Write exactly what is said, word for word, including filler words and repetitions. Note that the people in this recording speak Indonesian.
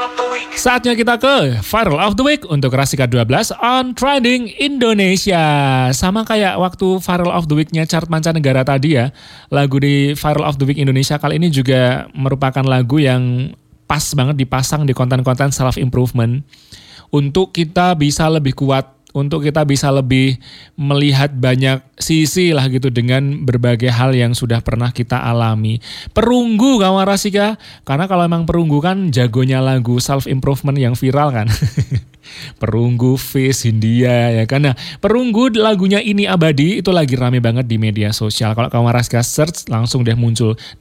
Saatnya kita ke Viral of the Week untuk Rasika dua belas on Trending Indonesia. Sama kayak waktu Viral of the Week-nya chart mancanegara tadi ya, lagu di Viral of the Week Indonesia kali ini juga merupakan lagu yang pas banget dipasang di konten-konten self-improvement. Untuk kita bisa lebih kuat, untuk kita bisa lebih melihat banyak sisi lah gitu dengan berbagai hal yang sudah pernah kita alami. Perunggu kawan Rasika, karena kalau emang Perunggu kan jagonya lagu self improvement yang viral kan. Perunggu, Face, Hindia ya kan. Nah, Perunggu lagunya Ini Abadi itu lagi rame banget di media sosial. Kalau kawan Rasika search langsung deh muncul